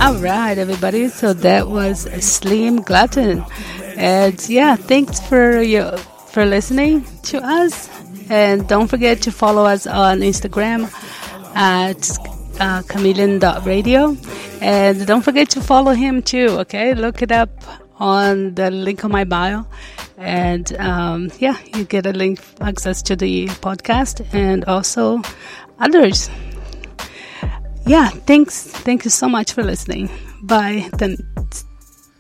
All right, everybody. So that was Slim Glutton, and yeah, thanks for listening to us. And don't forget to follow us on Instagram at chameleon.radio. And don't forget to follow him too, okay? Look it up on the link on my bio. And you get a link, access to the podcast and also others. Yeah, thanks. Thank you so much for listening. Bye. Then